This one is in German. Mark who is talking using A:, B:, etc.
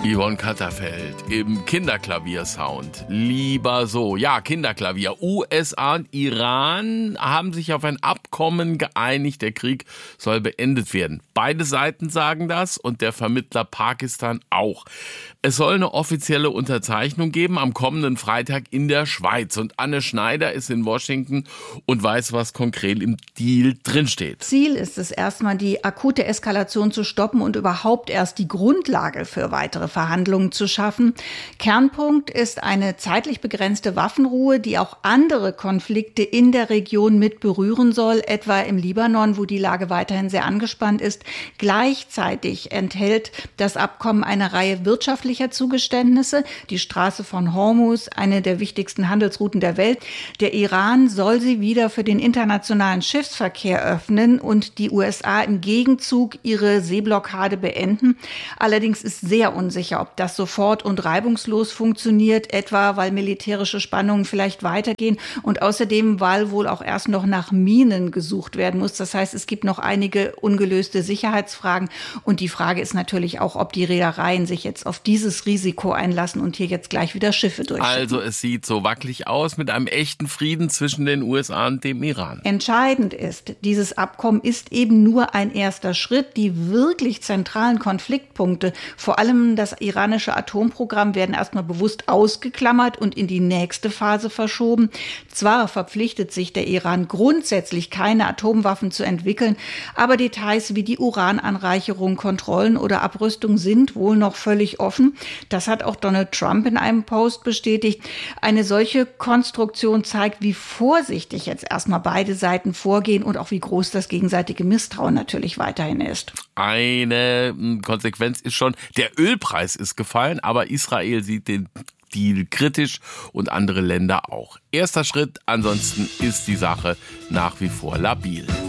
A: Yvonne Katterfeld im Kinderklaviersound. Lieber so. Ja, Kinderklavier. USA und Iran haben sich auf ein Abkommen geeinigt. Der Krieg soll beendet werden. Beide Seiten sagen das und der Vermittler Pakistan auch. Es soll eine offizielle Unterzeichnung geben am kommenden Freitag in der Schweiz. Und Anne Schneider ist in Washington und weiß, was konkret im Deal drinsteht.
B: Ziel ist es erstmal, die akute Eskalation zu stoppen und überhaupt erst die Grundlage für weitere Verhandlungen zu schaffen. Kernpunkt ist eine zeitlich begrenzte Waffenruhe, die auch andere Konflikte in der Region mit berühren soll, etwa im Libanon, wo die Lage weiterhin sehr angespannt ist. Gleichzeitig enthält das Abkommen eine Reihe wirtschaftlicher Zugeständnisse. Die Straße von Hormuz, eine der wichtigsten Handelsrouten der Welt. Der Iran soll sie wieder für den internationalen Schiffsverkehr öffnen und die USA im Gegenzug ihre Seeblockade beenden. Allerdings ist sehr unsicher, ob das sofort und reibungslos funktioniert, etwa weil militärische Spannungen vielleicht weitergehen und außerdem, weil wohl auch erst noch nach Minen gesucht werden muss. Das heißt, es gibt noch einige ungelöste Sicherheitsfragen und die Frage ist natürlich auch, ob die Reedereien sich jetzt auf dieses Risiko einlassen und hier jetzt gleich wieder Schiffe durchschicken.
A: Also es sieht so wackelig aus mit einem echten Frieden zwischen den USA und dem Iran.
B: Entscheidend ist, dieses Abkommen ist eben nur ein erster Schritt. Die wirklich zentralen Konfliktpunkte, vor allem das iranische Atomprogramm, werden erstmal bewusst ausgeklammert und in die nächste Phase verschoben. Zwar verpflichtet sich der Iran grundsätzlich, keine Atomwaffen zu entwickeln, aber Details wie die Urananreicherung, Kontrollen oder Abrüstung sind wohl noch völlig offen. Das hat auch Donald Trump in einem Post bestätigt. Eine solche Konstruktion zeigt, wie vorsichtig jetzt erstmal beide Seiten vorgehen und auch wie groß das gegenseitige Misstrauen natürlich weiterhin ist.
A: Eine Konsequenz ist schon, der Ölpreis ist gefallen, aber Israel sieht den Deal kritisch und andere Länder auch. Erster Schritt, ansonsten ist die Sache nach wie vor labil.